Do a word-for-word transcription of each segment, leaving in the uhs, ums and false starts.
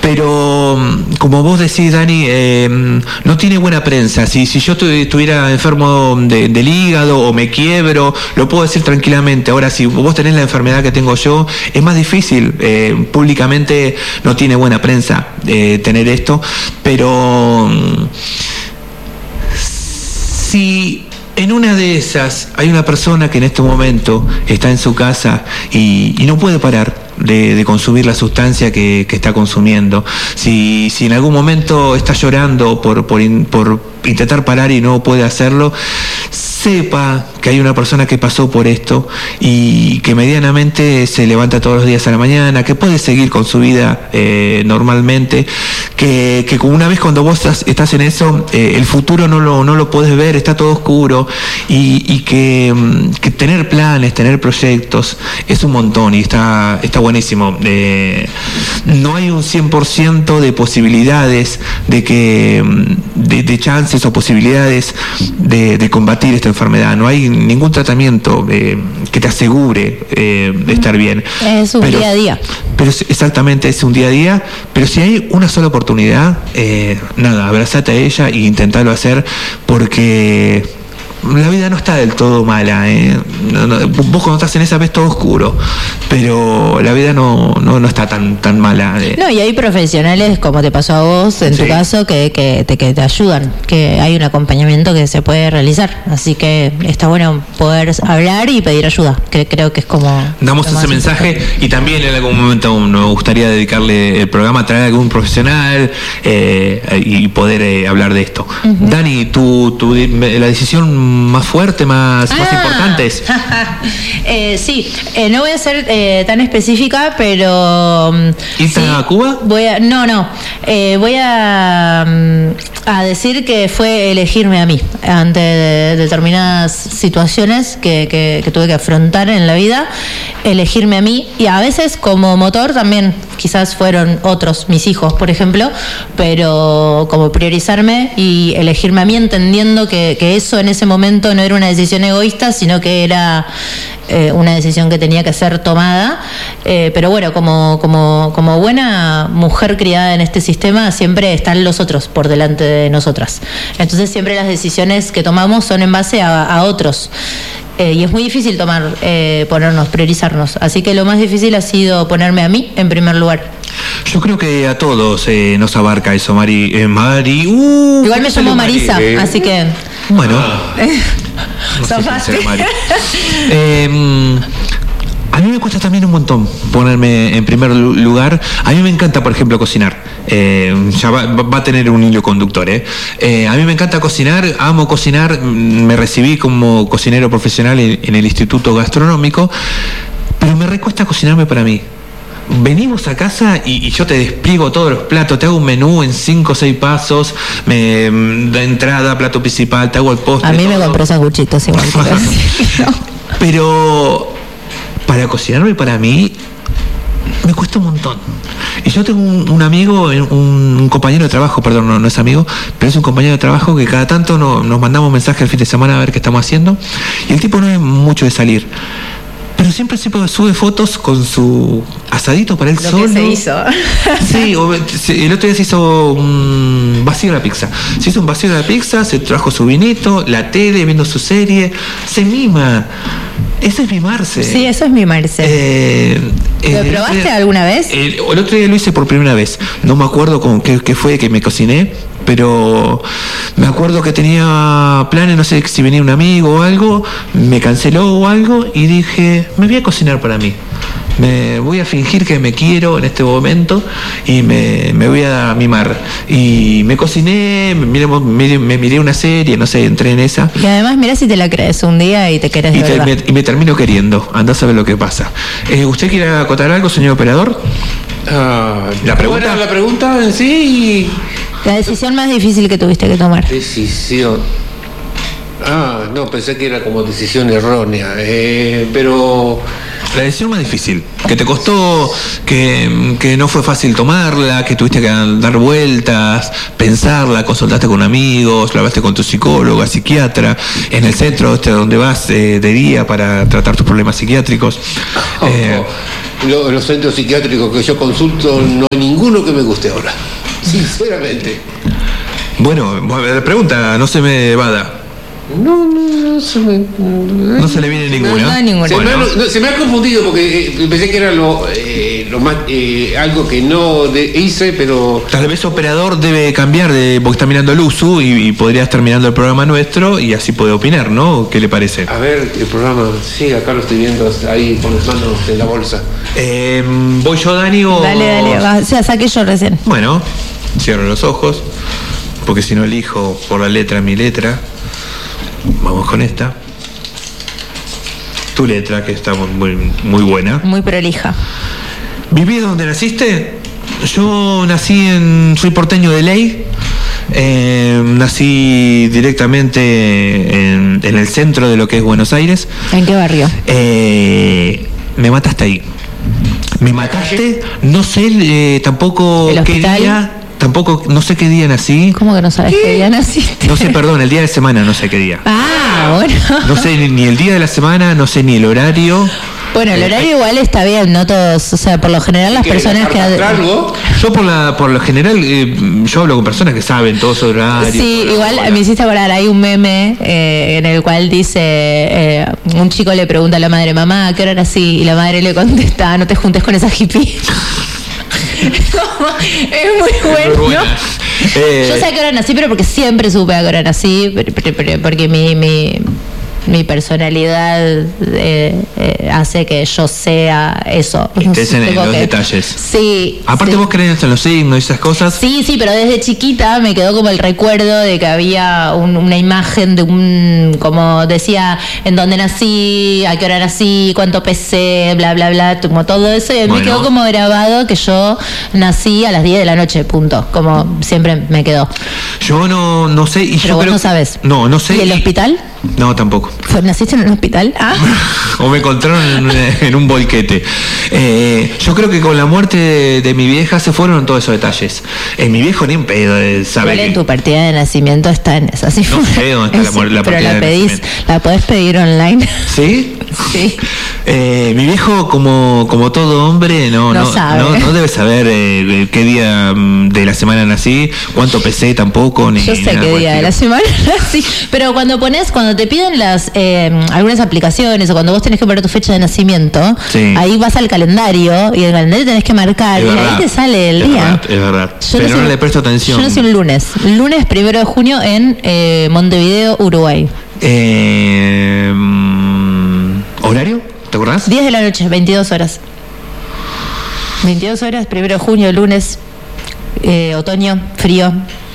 pero como vos decís, Dani, eh, no tiene buena prensa. Si, si yo estuviera enfermo de, del hígado o me quiebro, lo puedo decir tranquilamente. Ahora, si vos tenés la enfermedad que tengo yo, es más difícil. Eh, públicamente no tiene buena prensa eh, tener esto, pero si en una de esas hay una persona que en este momento está en su casa y, y no puede parar de, de consumir la sustancia que, que está consumiendo, si, si en algún momento está llorando por, por, in, por intentar parar y no puede hacerlo, sepa que hay una persona que pasó por esto y que medianamente se levanta todos los días a la mañana, que puede seguir con su vida eh, normalmente, que, que una vez cuando vos estás, estás en eso, eh, el futuro no lo, no lo podés ver, está todo oscuro, y, y que, que tener planes, tener proyectos es un montón y está, está buenísimo. Eh, no hay un cien por ciento de posibilidades de que de, de chances o posibilidades de, de combatir esta enfermedad. No hay ningún tratamiento eh, que te asegure eh, de estar bien. Es un pero, día a día. Pero exactamente, es un día a día. Pero si hay una sola oportunidad, eh, nada, abrazate a ella e intentalo hacer, porque la vida no está del todo mala, ¿eh? No, no, vos cuando estás en esa ves todo oscuro, pero la vida no, no, no está tan, tan mala. ¿eh? No, y hay profesionales, como te pasó a vos, en sí. tu caso, que, que, te, que te ayudan, que hay un acompañamiento que se puede realizar. Así que está bueno poder hablar y pedir ayuda, que creo que es como... Damos ese mensaje importante. Y también en algún momento nos gustaría dedicarle el programa a traer a algún profesional eh, y poder eh, hablar de esto. Uh-huh. Dani, tu, tu, la decisión más fuerte, más, ah, más importantes. eh, sí, eh, no voy a ser eh, tan específica, pero ¿irte sí, a Cuba? Voy a, no, no. Eh, voy a, a decir que fue elegirme a mí ante de, determinadas situaciones que, que, que tuve que afrontar en la vida, elegirme a mí, y a veces como motor también quizás fueron otros, mis hijos, por ejemplo, pero como priorizarme y elegirme a mí, entendiendo que, que eso en ese momento no era una decisión egoísta, sino que era eh, una decisión que tenía que ser tomada. Eh, pero bueno, como, como, como buena mujer criada en este sistema, siempre están los otros por delante de nosotras. Entonces siempre las decisiones que tomamos son en base a, a otros. Eh, y es muy difícil tomar, eh, ponernos, priorizarnos. Así que lo más difícil ha sido ponerme a mí en primer lugar. Yo creo que a todos eh, nos abarca eso, Mari. Eh, Mari, uh, igual me llamo Marisa, Mari, eh. así que... Bueno, no sé quién será Mari. eh, A mí me cuesta también un montón ponerme en primer lugar. A mí me encanta, por ejemplo, cocinar. Eh, ya va, va a tener un hilo conductor. ¿eh? Eh, a mí me encanta cocinar, amo cocinar. Me recibí como cocinero profesional en, en el Instituto Gastronómico, pero me recuesta cocinarme para mí. Venimos a casa y, y yo te despliego todos los platos, te hago un menú en cinco o seis pasos, me da entrada, plato principal, te hago el postre. A mí todo. Me compró sanguchitos igual. Pero para cocinarme para mí me cuesta un montón. Y yo tengo un, un amigo, un, un compañero de trabajo, perdón, no, no es amigo, pero es un compañero de trabajo que cada tanto no, nos mandamos mensajes el fin de semana a ver qué estamos haciendo. Y el tipo no es mucho de salir, pero siempre, siempre sube fotos con su asadito para él Lo solo. Que se hizo. Sí, o, el otro día se hizo un vacío de la pizza. Se hizo un vacío de la pizza, se trajo su vinito, la tele, viendo su serie. Se mima. Eso es mimarse. Sí, eso es mimarse. Eh, ¿Lo eh, probaste eh, alguna vez? El, el otro día lo hice por primera vez. No me acuerdo con qué, qué fue que me cociné, pero me acuerdo que tenía planes, no sé si venía un amigo o algo, me canceló o algo y dije, me voy a cocinar para mí. Me voy a fingir que me quiero en este momento y me, me voy a mimar. Y me cociné, me miré, me, me miré una serie, no sé, entré en esa. Y además mirá si te la crees un día y te querés de y, te, verdad. me, y me termino queriendo. Andá a saber lo que pasa. Eh, ¿Usted quiere acotar algo, señor operador? Ah, ¿La pregunta? Bueno, la pregunta en sí... La decisión más difícil que tuviste que tomar. Decisión... Ah, no, pensé que era como decisión errónea, eh, pero... La decisión más difícil, que te costó, que, que no fue fácil tomarla, que tuviste que dar vueltas, pensarla, consultaste con amigos, lo hablaste con tu psicóloga, psiquiatra, en el centro este donde vas eh, de día para tratar tus problemas psiquiátricos. Oh, eh, lo- los centros psiquiátricos que yo consulto, no hay ninguno que me guste ahora. Sinceramente. Bueno, la pregunta, no se me vada. No, no, no se me. No se le viene ninguna. no hay ninguna. Se, me Bueno. ha, no, se me ha confundido porque eh, pensé que era lo, eh, lo más eh, algo que no de- hice, pero Tal vez operador debe cambiar de porque está mirando el U S U y, y podría estar mirando el programa nuestro y así puede opinar, ¿no? ¿Qué le parece? a ver el programa, sí, acá lo estoy viendo ahí con las manos en la bolsa. Eh, ¿Voy yo, Dani, o...? Dale, dale, va, o sea, saqué yo recién. Bueno, cierro los ojos, porque si no elijo por la letra mi letra. Vamos con esta. Tu letra, que está muy, muy buena. Muy prolija. ¿Vivís donde naciste? Yo nací en... Soy porteño de ley. Eh, nací directamente en, en el centro de lo que es Buenos Aires. ¿En qué barrio? Eh, me mataste ahí. Me mataste, no sé eh, tampoco ¿El qué hospital? día, tampoco, no sé qué día nací. ¿Cómo que no sabes qué día naciste? No sé, perdón, el día de semana, no sé qué día. Ah, bueno. No sé ni, ni el día de la semana, no sé ni el horario. Bueno, el horario igual está bien, no todos, o sea, por lo general las ¿Qué, personas que... arrastrar algo? Yo por la por lo general, eh, yo hablo con personas que saben todo sobre horario. Sí, todo, igual hola. me hiciste acordar, hay un meme eh, en el cual dice, eh, un chico le pregunta a la madre, mamá, ¿a qué hora nací? Y la madre le contesta, no te juntes con esa hippie. Como, es muy bueno. Muy buena. Eh, Yo sé a qué hora nací, pero porque siempre supe a qué hora nací, pero- pero- pero- porque mi, mi, mi personalidad eh, eh, hace que yo sea eso. Estés en- en Tengo los que- detalles. Sí. Aparte sí. vos crees en los signos y esas cosas. Sí, sí, pero desde chiquita me quedó como el recuerdo de que había un- una imagen de un, como decía, en dónde nací, a qué hora nací, cuánto pesé, bla, bla, bla, como todo eso. Y me Bueno. quedó como grabado que yo nací a las diez de la noche, punto. Como siempre me quedó. Yo no, no sé. Y Pero yo vos creo- no sabes. No, no sé. ¿Y el y- hospital? No, tampoco. ¿Fue- ¿Naciste en un hospital? Ah. O me encontraron en un, en un bolquete. Eh, yo creo que con la muerte de, de mi vieja se fueron todos esos detalles. Eh, mi viejo ni un pedo, eh, sabe Igual en que- tu partida de nacimiento está en esa. Sí, No sé dónde está la mu- la pero partida la de pedís, nacimiento. la podés pedir online. ¿Sí? Sí. Eh, mi viejo, como, como todo hombre, no, No no, sabe. no, no debe saber eh, qué día mm, de la semana nací, cuánto pesé tampoco, ni Yo sé nada qué por el día de la estilo. semana nací. Pero cuando pones, cuando te piden las eh, algunas aplicaciones o cuando vos tenés que poner tu fecha de nacimiento, Sí. ahí vas al calendario y en el calendario tenés que marcar Es y verdad, ahí te sale el es día. verdad, es verdad. Yo Pero nací- no le presto atención. Yo nací un lunes. Lunes primero de junio en eh, Montevideo, Uruguay. Eh, mm, ¿Horario? ¿Te acordás? diez de la noche, veintidós horas. veintidós horas, primero de junio, lunes, eh, otoño, frío.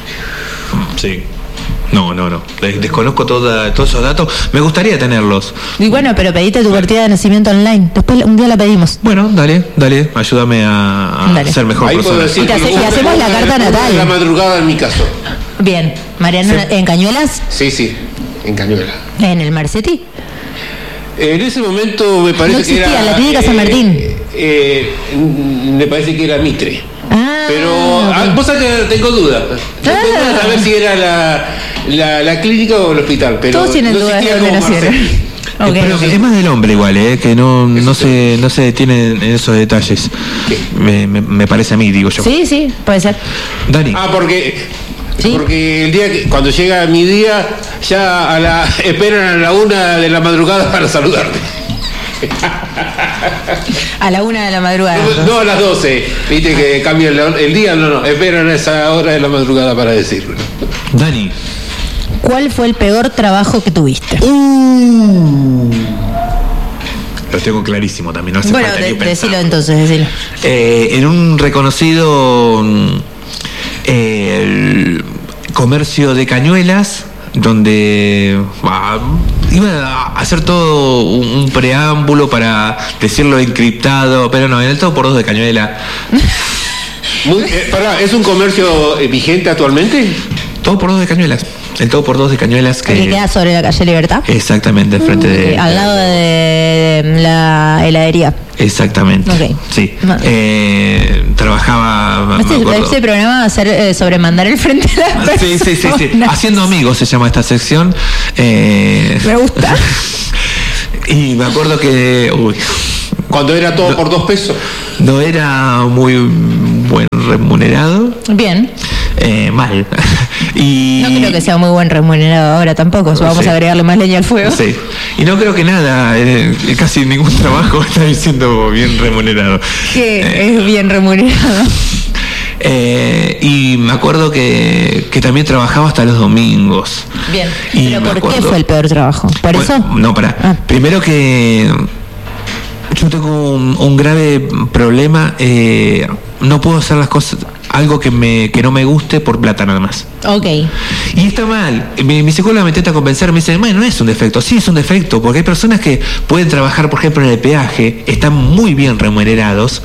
Sí. No, no, no. Des- Desconozco toda, todos esos datos. Me gustaría tenerlos. Y bueno, pero pediste tu partida de nacimiento online. Después un día la pedimos. Bueno, dale, dale. Ayúdame a, a Dale. ser mejor Ahí puedo persona. decir Y te que hace- hubo- y hacemos la hubo carta una- natal. La madrugada en mi caso. Bien, Mariano, ¿en Cañuelas? Sí, sí, en Cañuela. ¿En el Marcetti? En ese momento me parece No existía, que era. la clínica San Martín. eh, eh, me parece que era Mitre. Ah, Pero ok. ah, vos sabés que tengo dudas. Yo tengo Ah. dudas de saber si era la, la, la clínica o el hospital. Pero Todos tienen no dudas de existía dónde como nacieron. Marcel. Ok, Pero ok. es más del hombre igual, ¿eh? Que no, no, se, no se detiene en esos detalles. ¿Qué? Me, me- me parece a mí, digo yo. Sí, sí, puede ser. Dani. Ah, porque. Sí. Porque el día que, cuando llega mi día, ya a la, esperan a la una de la madrugada para saludarte. A la una de la madrugada. No, no a las doce, viste que cambia el, el día, no, no, esperan a esa hora de la madrugada para decirlo. Dani. ¿Cuál fue el peor trabajo que tuviste? Lo tengo clarísimo también, no hace Bueno, falta de- ni pensar. decilo entonces, decilo. Eh, en un reconocido mm, eh, el comercio de cañuelas, donde ah, iba a hacer todo un, un preámbulo para decirlo encriptado, pero no, en el todo por dos de Cañuela. Muy, eh, pará, ¿es un comercio eh, vigente actualmente? Todo por dos de Cañuelas. El todo por dos de Cañuelas ¿El que que... queda sobre la calle Libertad? Exactamente, enfrente de... Ok, al lado de la heladería. Exactamente. Ok. Sí. Vale. Eh, trabajaba... me Este, acuerdo- este programa va a ser eh, sobre mandar el frente a las personas. Sí, sí, sí, sí. Haciendo amigos se llama esta sección. Eh, Me gusta. y me acuerdo que. Uy, Cuando era todo no, por dos pesos. No era muy buen remunerado. Bien. Eh, mal. Y no creo que sea muy buen remunerado ahora tampoco, so vamos sí. a agregarle más leña al fuego. Sí. Y no creo que nada, eh, casi ningún trabajo está siendo bien remunerado. ¿Qué eh, es bien remunerado? Eh, y me acuerdo que, que también trabajaba hasta los domingos. Bien. Y ¿pero por acuerdo, qué fue el peor trabajo? ¿Por bueno, eso? No, para. Ah. Primero que yo tengo un, un grave problema, eh, no puedo hacer las cosas, algo que me que no me guste por plata nada más. Ok. Y está mal. Mi, mi psicóloga me intenta convencer, me dice, bueno, no es un defecto. Sí, es un defecto, porque hay personas que pueden trabajar, por ejemplo, en el peaje, están muy bien remunerados.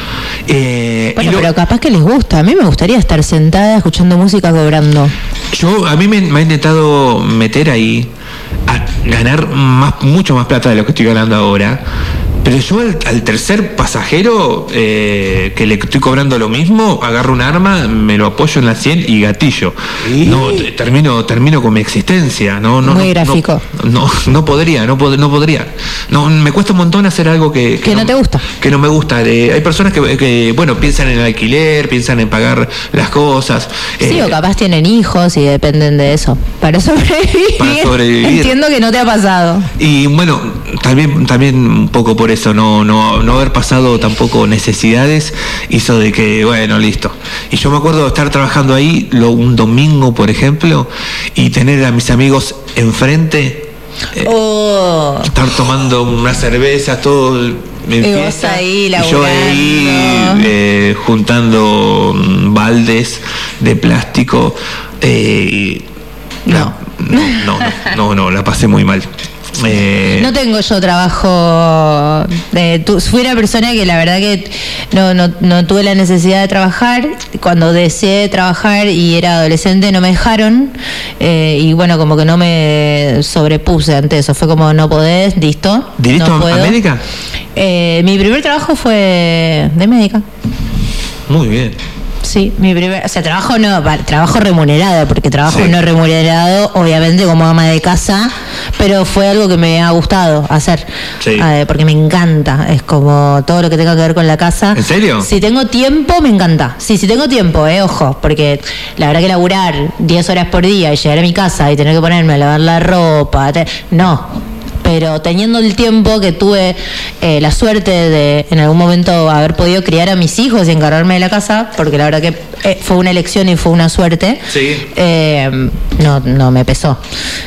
Eh, bueno, lo, pero capaz que les gusta. A mí me gustaría estar sentada escuchando música cobrando. Yo, a mí me, me ha intentado meter ahí a ganar más, mucho más plata de lo que estoy ganando ahora. Pero yo al, al tercer pasajero eh, que le estoy cobrando lo mismo, agarro un arma, me lo apoyo en la sien y gatillo. ¿Sí? No, termino, termino con mi existencia. No, no, Muy gráfico. No, no, no podría, no, pod, no podría. No, me cuesta un montón hacer algo que, que, que no, no te gusta. Que no me gusta. Eh, hay personas que, que, bueno, piensan en el alquiler, piensan en pagar las cosas. Sí, eh, o capaz tienen hijos y dependen de eso. Para sobrevivir. Para sobrevivir. Entiendo que no te ha pasado. Y bueno, también, también un poco por eso, no, no, no haber pasado tampoco necesidades hizo de que, bueno, listo. Y yo me acuerdo de estar trabajando ahí lo, un domingo, por ejemplo, y tener a mis amigos enfrente, eh, oh. estar tomando una cerveza, todo en fiesta, ahí, y yo ahí eh, juntando baldes de plástico. Eh, y no. La, no, no, no, no, no, la pasé muy mal. Eh, no tengo yo trabajo de, tu, fui una persona que la verdad que no, no, no tuve la necesidad de trabajar. Cuando deseé trabajar y era adolescente no me dejaron, eh, y bueno, como que no me sobrepuse ante eso, fue como no podés, listo. ¿Directo no a médica? Eh, mi primer trabajo fue de médica. Muy bien. Sí, mi primer, o sea, trabajo no, trabajo remunerado, porque trabajo sí. no remunerado, obviamente como ama de casa, pero fue algo que me ha gustado hacer, sí. eh, porque me encanta, es como todo lo que tenga que ver con la casa. ¿En serio? Si tengo tiempo, me encanta. Sí, si tengo tiempo, eh, ojo, porque la verdad que laburar diez horas por día y llegar a mi casa y tener que ponerme a lavar la ropa, te, no. Pero teniendo el tiempo que tuve eh, la suerte de en algún momento haber podido criar a mis hijos y encargarme de la casa, porque la verdad que eh, fue una elección y fue una suerte, sí. eh, no, no me pesó.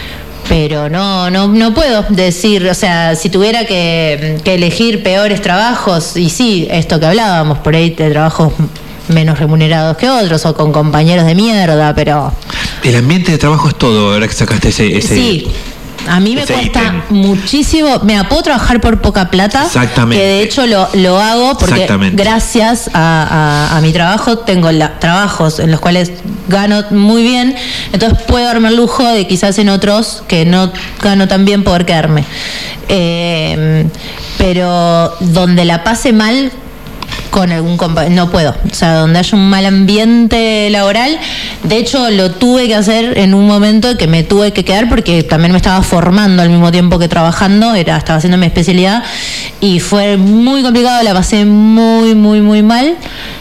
Pero no, no, no puedo decir, o sea, si tuviera que, que elegir peores trabajos, y sí, esto que hablábamos, por ahí de trabajos menos remunerados que otros o con compañeros de mierda, pero... El ambiente de trabajo es todo, ahora que sacaste ese... ese... Sí. A mí me Ese cuesta ítem. muchísimo. Mira, puedo trabajar por poca plata. Exactamente. Que de hecho lo, lo hago porque gracias a, a, a mi trabajo tengo la, trabajos en los cuales gano muy bien. Entonces puedo darme el lujo de quizás en otros que no gano tan bien poder quedarme. Eh, pero donde la pase mal con algún compañero, no puedo, o sea, donde haya un mal ambiente laboral. De hecho lo tuve que hacer en un momento que me tuve que quedar porque también me estaba formando al mismo tiempo que trabajando, era, estaba haciendo mi especialidad y fue muy complicado, la pasé muy muy muy mal.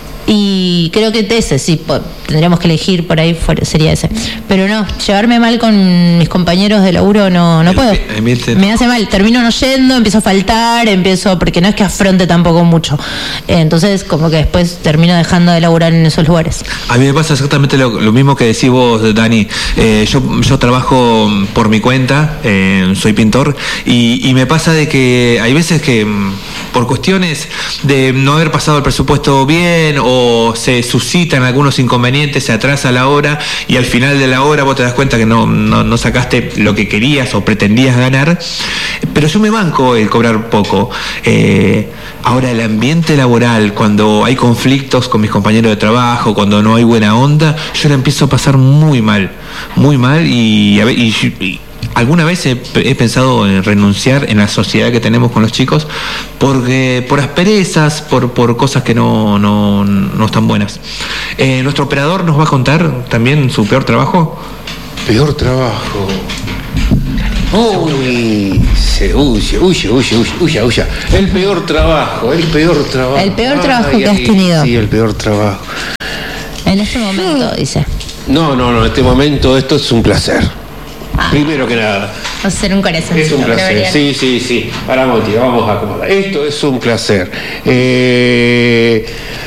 Y creo que ese, sí, tendríamos que elegir por ahí, fuera, sería ese. Pero no, llevarme mal con mis compañeros de laburo no, no puedo. Me hace mal, termino no yendo, empiezo a faltar, empiezo, porque no es que afronte tampoco mucho. Entonces, como que después termino dejando de laburar en esos lugares. A mí me pasa exactamente lo, lo mismo que decís vos, Dani. Eh, yo, yo trabajo por mi cuenta, eh, soy pintor, y, y me pasa de que hay veces que por cuestiones de no haber pasado el presupuesto bien o se suscitan algunos inconvenientes, se atrasa la hora y al final de la hora vos te das cuenta que no, no, no sacaste lo que querías o pretendías ganar, pero yo me banco el cobrar poco. Eh, ahora el ambiente laboral, cuando hay conflictos con mis compañeros de trabajo, cuando no hay buena onda, yo la empiezo a pasar muy mal, muy mal y, y, y alguna vez he, he pensado en renunciar en la sociedad que tenemos con los chicos porque por asperezas, por, por cosas que no, no, no están buenas. Eh, nuestro operador nos va a contar también su peor trabajo. Peor trabajo. Uy, se huye, huye, huye, huye, huye, huye. El peor trabajo, el peor trabajo. El peor trabajo Ay, que has ay, tenido. Sí, el peor trabajo. En este momento, dice. No, no, no, en este momento esto es un placer. Ah. Primero que nada. Va a ser un corazón. Es un placer, sí, sí, sí. Ahora Monty, vamos a acomodar. Esto es un placer. Eh,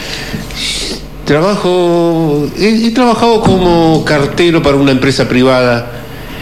trabajo, he, he trabajado como cartero para una empresa privada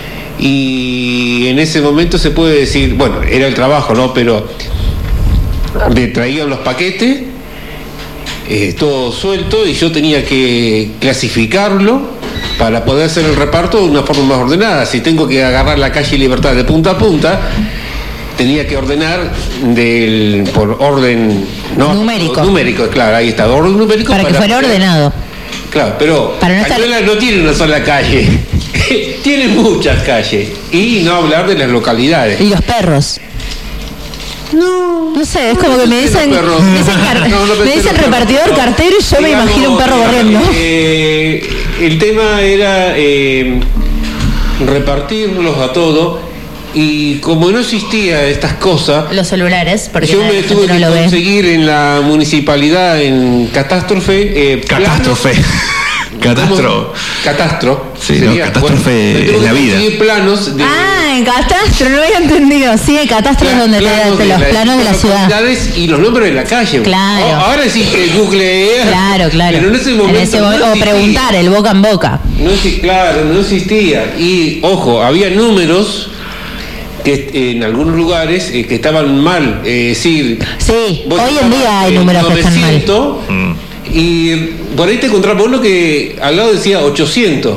y en ese momento se puede decir, bueno, era el trabajo, ¿no? Pero me traían los paquetes, eh, todo suelto, y yo tenía que clasificarlo para poder hacer el reparto de una forma más ordenada. Si tengo que agarrar la calle Libertad de punta a punta, tenía que ordenar del, por orden no, numérico. Numérico, claro, ahí está, orden numérico. Para, para que fuera poder, ordenado. Claro, pero para no estar... Cañuelas no tiene una sola calle, tiene muchas calles. Y no hablar de las localidades. Y los perros. No, no sé, es como que me dicen, me dicen, car- no, no me dicen repartidor, perros, cartero, y yo digamos, me imagino un perro digamos, corriendo. Eh, el tema era eh, repartirlos a todo, y como no existía estas cosas, los celulares, porque yo me tuve que no conseguir en la municipalidad, en catástrofe, eh, catástrofe. Catastro. Catastro. Sí, sería, no, catástrofe bueno, en la vida. Planos de, ah, en catastro, no había entendido. Sí, en catastro es donde te dan los la, planos de la ciudad. Y los nombres de la calle. Claro. O, ahora sí que Google. Claro, claro. Pero en ese momento. En ese momento no o preguntar, el boca en boca. No, claro, no existía. Y, ojo, había números que en algunos lugares eh, que estaban mal. Es decir. Sí, hoy en día hay números que están mal. Mm. Y por ahí te encontraba uno que al lado decía ochocientos.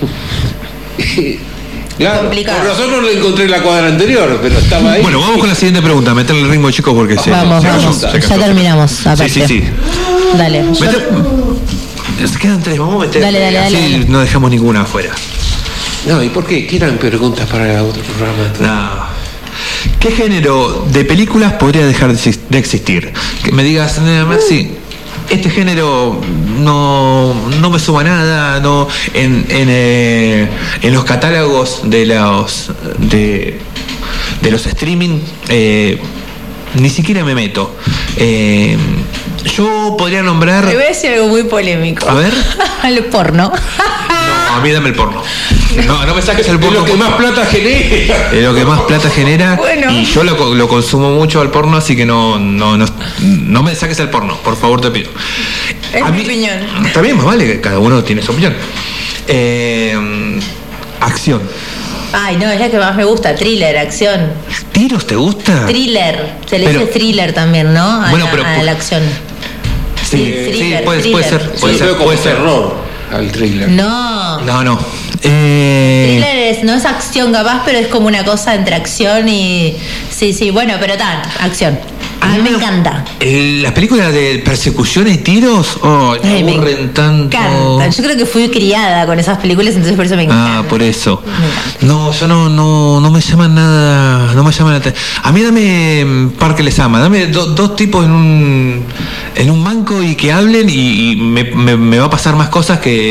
Claro, complicado. Por razón no lo encontré en la cuadra anterior, pero estaba ahí. Bueno, vamos con la siguiente pregunta, meterle el ritmo, chicos, porque se, vamos, se, vamos. se, se ya terminamos. Aparte. Sí, sí, sí. Dale. Meter, yo... Quedan tres, vamos a meter. Dale, dale, así dale, dale. No dejamos ninguna afuera. No, ¿y por qué? ¿Qué eran preguntas para otro programa? No. ¿Qué género de películas podría dejar de existir? Que me digas, eh, sí. Este género no, no me suma nada, no en, en, eh, en los catálogos de los de, de los streaming eh, ni siquiera me meto. Eh, yo podría nombrar. Me voy a decir algo muy polémico. A ver. El porno. No, a mí dame el porno. No, no me saques el porno. Es lo que más plata genera. Es lo que más plata genera. Bueno. Y yo lo, lo consumo mucho al porno, así que no, no, no, no me saques el porno, por favor te pido. Es a mi mí, opinión. Está bien, más vale que cada uno tiene su opinión. Eh, acción. Ay, no, es la que más me gusta, thriller, acción. ¿Tiros te gusta? Thriller, se le pero, dice thriller también, ¿no? A, bueno, la, pero, a la acción. Sí, sí, thriller, sí puede, puede ser. Puede sí, ser, puede ser. Terror al thriller. No. No, no. Eh... Thriller es, no es acción capaz, pero es como una cosa entre acción y... Sí, sí, bueno, pero tal, acción. A mí me encanta. Eh, las películas de persecución y tiros, oh, me Ay, aburren me tanto. Encanta. Yo creo que fui criada con esas películas, entonces por eso me encanta. Ah, por eso. No, yo no, no, no me llaman nada, no me llaman nada. A mí dame Parque Les Ama, dame do, dos tipos en un en un banco y que hablen y, y me, me, me va a pasar más cosas que